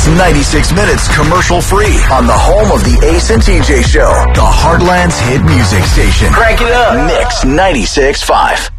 It's 96 minutes commercial free on the home of the Ace and TJ Show, the Heartland's hit music station. Crank it up. Mix 96.5.